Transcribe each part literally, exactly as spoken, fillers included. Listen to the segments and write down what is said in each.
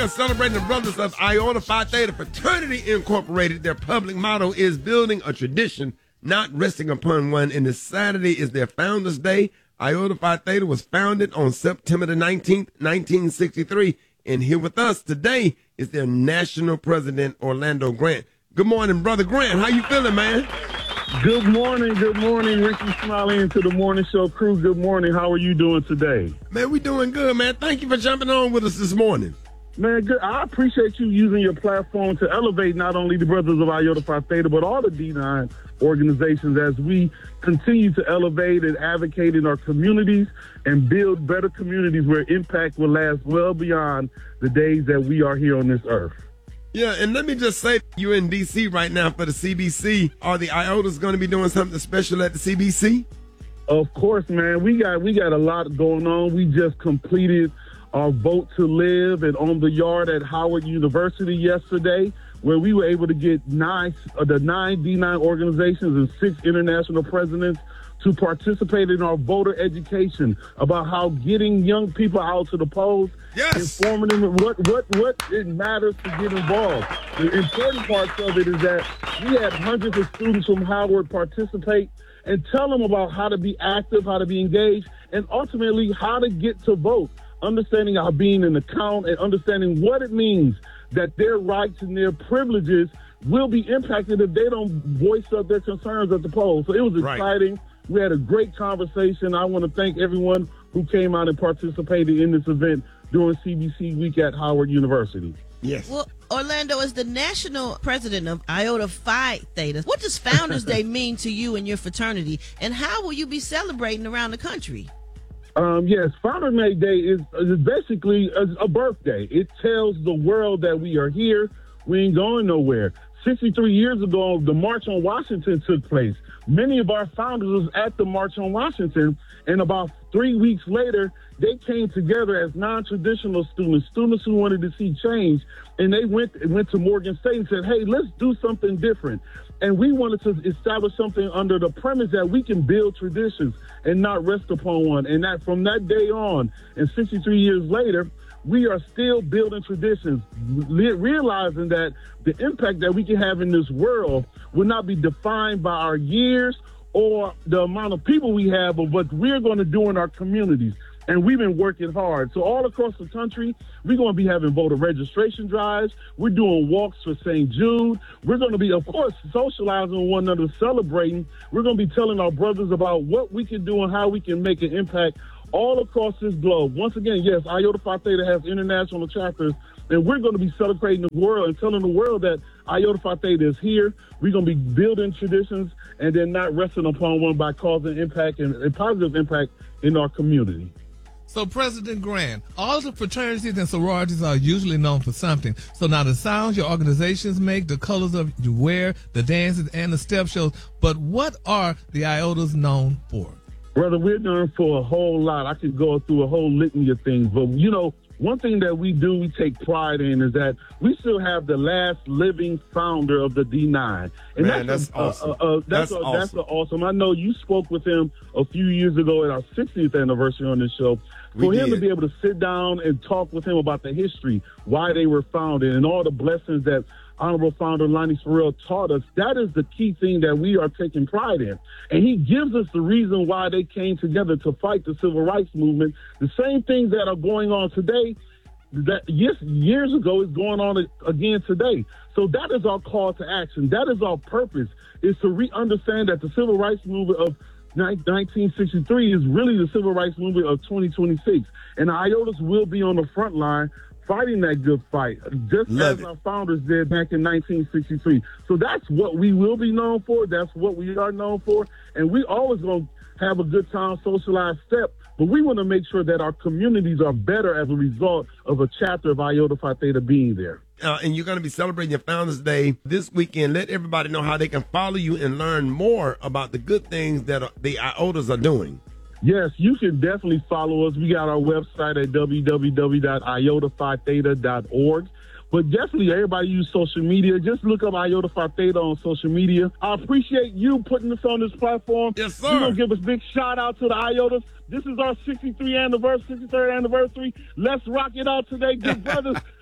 are celebrating the brothers of Iota Phi Theta Fraternity Incorporated. Their public motto is building a tradition, not resting upon one. And this Saturday is their Founders Day. Iota Phi Theta was founded on September the nineteenth, nineteen sixty-three. And here with us today is their national president, Orlando Grant. Good morning, Brother Grant. How you feeling, man? Good morning. Good morning. Ricky Smiley into the morning show crew. Good morning. How are you doing today? Man, we doing good, man. Thank you for jumping on with us this morning. Man, good. I appreciate you using your platform to elevate not only the brothers of Iota Phi Theta, but all the D nine organizations as we continue to elevate and advocate in our communities and build better communities where impact will last well beyond the days that we are here on this earth. Yeah, and let me just say, you're in D C right now for the C B C. Are the Iotas going to be doing something special at the C B C? Of course, man. We got we got a lot going on. We just completed our Vote to Live and On the Yard at Howard University yesterday, where we were able to get nine uh, the nine D nine organizations and six international presidents to participate in our voter education about how getting young people out to the polls, yes, informing them what, what, what it matters to get involved. The important parts of it is that we had hundreds of students from Howard participate and tell them about how to be active, how to be engaged, and ultimately how to get to vote, understanding how being an account and understanding what it means that their rights and their privileges will be impacted if they don't voice up their concerns at the polls. So it was exciting. Right. We had a great conversation. I want to thank everyone who came out and participated in this event during C B C Week at Howard University. Yes. Well, Orlando, as the national president of Iota Phi Theta, what does Founders Day mean to you and your fraternity, and how will you be celebrating around the country? Um, yes, Founders Day is, is basically a, a birthday. It tells the world that we are here. We ain't going nowhere. sixty-three years ago, the March on Washington took place. Many of our founders was at the March on Washington, and about three weeks later, they came together as non-traditional students, students who wanted to see change, and they went went to Morgan State and said, hey, let's do something different. And we wanted to establish something under the premise that we can build traditions and not rest upon one. And that from that day on, and sixty-three years later, we are still building traditions, realizing that the impact that we can have in this world will not be defined by our years or the amount of people we have, but what we're going to do in our communities. And we've been working hard. So all across the country, we're going to be having voter registration drives. We're doing walks for Saint Jude. We're going to be, of course, socializing with one another, celebrating. We're going to be telling our brothers about what we can do and how we can make an impact all across this globe. Once again, yes, Iota Phi Theta has international chapters, and we're going to be celebrating the world and telling the world that Iota Phi Theta is here. We're going to be building traditions and then not resting upon one by causing impact and a positive impact in our community. So, President Grant, all the fraternities and sororities are usually known for something. So now the sounds your organizations make, the colors of you wear, the dances, and the step shows. But what are the Iotas known for? Brother, we're known for a whole lot. I could go through a whole litany of things. But, you know, one thing that we do, we take pride in, is that we still have the last living founder of the D nine. And Man, that's, that's a, awesome. Uh, uh, that's, that's a, awesome. That's a awesome. I know you spoke with him a few years ago at our sixtieth anniversary on this show. For We him did. to be able to sit down and talk with him about the history, why they were founded, and all the blessings that Honorable Founder Lonnie Sorrell taught us, that is the key thing that we are taking pride in. And he gives us the reason why they came together to fight the civil rights movement. The same things that are going on today, that yes, years ago is going on again today. So that is our call to action. That is our purpose, is to re-understand that the civil rights movement of nineteen sixty-three is really the civil rights movement of twenty twenty-six. And the Iotas will be on the front line fighting that good fight, just Love as it. our founders did back in nineteen sixty-three. So that's what we will be known for. That's what we are known for. And we always going to have a good time, socialized step. But we want to make sure that our communities are better as a result of a chapter of Iota Phi Theta being there. Uh, and you're going to be celebrating your Founders Day this weekend. Let everybody know how they can follow you and learn more about the good things that are, the Iotas are doing. Yes, you can definitely follow us. We got our website at w w w dot iota phi theta dot org. But definitely, everybody use social media. Just look up Iota Phi Theta on social media. I appreciate you putting us on this platform. Yes, sir. We're going to give a big shout out to the Iotas. This is our sixty-third anniversary, sixty-third anniversary. Let's rock it out today, good brothers.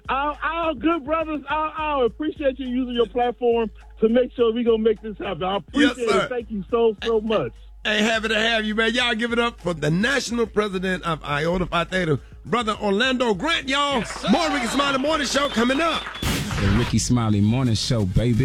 Our, our good brothers, our, our appreciate you using your platform to make sure we're going to make this happen. I appreciate Yes, sir. it. Thank you so, so much. Hey, happy to have you, man. Y'all give it up for the national president of Iota Phi Theta, Brother Orlando Grant, y'all. Yes, more Ricky Smiley Morning Show coming up. The Ricky Smiley Morning Show, baby.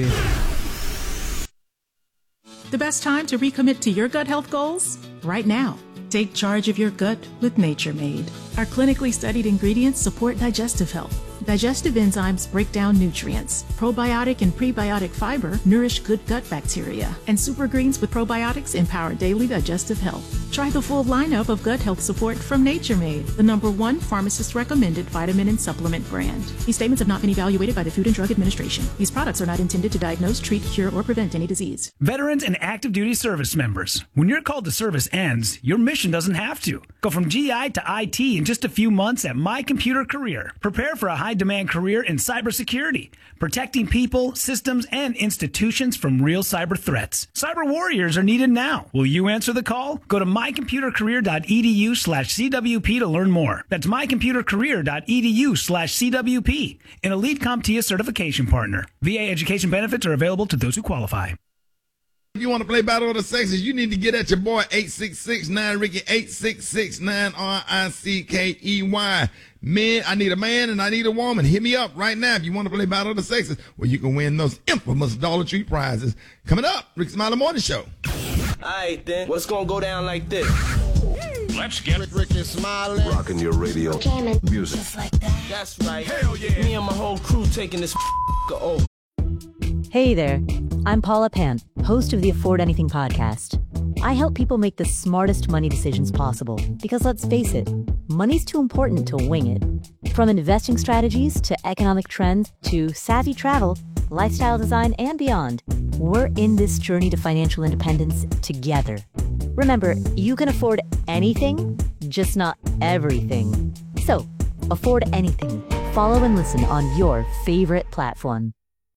The best time to recommit to your gut health goals? Right now. Take charge of your gut with Nature Made. Our clinically studied ingredients support digestive health. Digestive enzymes break down nutrients. Probiotic and prebiotic fiber nourish good gut bacteria. And super greens with probiotics empower daily digestive health. Try the full lineup of gut health support from Nature Made, the number one pharmacist-recommended vitamin and supplement brand. These statements have not been evaluated by the Food and Drug Administration. These products are not intended to diagnose, treat, cure, or prevent any disease. Veterans and active duty service members. When your call to service ends, your mission doesn't have to. Go from G I to I T in just a few months at My Computer Career. Prepare for a high-demand career in cybersecurity, protecting people, systems, and institutions from real cyber threats. Cyber warriors are needed now. Will you answer the call? Go to mycomputercareer.edu slash CWP to learn more. That's mycomputercareer.edu slash CWP, an elite CompTIA certification partner. V A education benefits are available to those who qualify. If you want to play Battle of the Sexes, you need to get at your boy eight six six nine Ricky, eight six six nine R I C K E Y. Men, I need a man and I need a woman. Hit me up right now if you want to play Battle of the Sexes, where you can win those infamous Dollar Tree prizes. Coming up, Ricky Smiley Morning Show. All right, then. What's going to go down like this? Let's get it. Ricky Smiley. Rocking your radio. Jamming. Music. Just like that. That's right. Hell yeah. Me and my whole crew taking this over. Hey there, I'm Paula Pant, host of the Afford Anything podcast. I help people make the smartest money decisions possible because, let's face it, money's too important to wing it. From investing strategies to economic trends to savvy travel, lifestyle design, and beyond, we're in this journey to financial independence together. Remember, you can afford anything, just not everything. So, afford anything. Follow and listen on your favorite platform.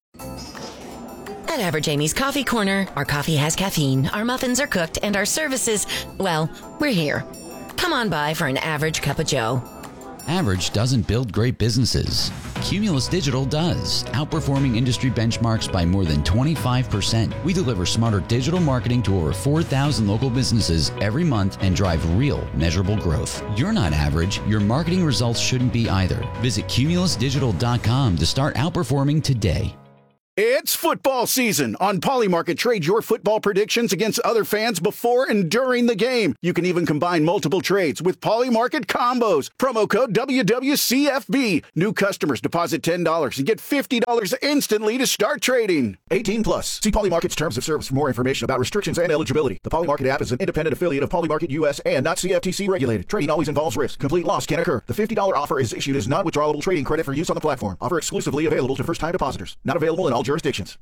At Average Amy's Coffee Corner, our coffee has caffeine, our muffins are cooked, and our services, well, we're here. Come on by for an average cup of joe. Average doesn't build great businesses. Cumulus Digital does, outperforming industry benchmarks by more than twenty-five percent. We deliver smarter digital marketing to over four thousand local businesses every month and drive real, measurable growth. You're not average. Your marketing results shouldn't be either. Visit cumulus digital dot com to start outperforming today. It's football season. On Polymarket, trade your football predictions against other fans before and during the game. You can even combine multiple trades with Polymarket combos. Promo code W W C F B. New customers deposit ten dollars and get fifty dollars instantly to start trading. eighteen plus. See Polymarket's terms of service for more information about restrictions and eligibility. The Polymarket app is an independent affiliate of Polymarket U S and not C F T C regulated. Trading always involves risk. Complete loss can occur. The fifty dollars offer is issued as non-withdrawable trading credit for use on the platform. Offer exclusively available to first-time depositors. Not available in all jurisdictions.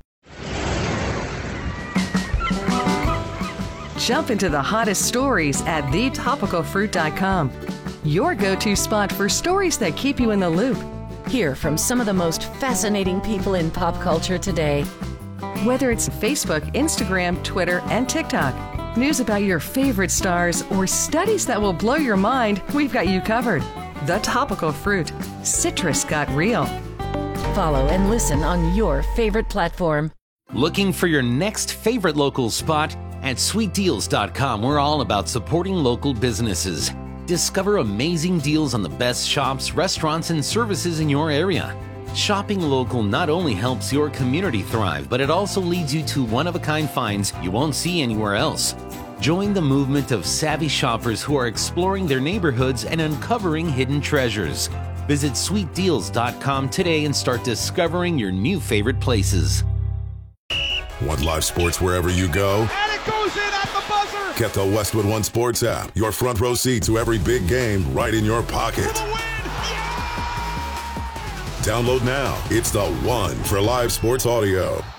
Jump into the hottest stories at the topical fruit dot com. Your go-to spot for stories that keep you in the loop. Hear from some of the most fascinating people in pop culture today. Whether it's Facebook, Instagram, Twitter, and TikTok, news about your favorite stars, or studies that will blow your mind, we've got you covered. The Topical Fruit. Citrus got real. Follow and listen on your favorite platform. Looking for your next favorite local spot? At sweet deals dot com, we're all about supporting local businesses. Discover amazing deals on the best shops, restaurants, and services in your area. Shopping local not only helps your community thrive, but it also leads you to one-of-a-kind finds you won't see anywhere else. Join the movement of savvy shoppers who are exploring their neighborhoods and uncovering hidden treasures. Visit sweet deals dot com today and start discovering your new favorite places. Want live sports wherever you go? And it goes in at the buzzer! Get the Westwood One Sports app. Your front row seat to every big game right in your pocket. Download now. It's the one for live sports audio.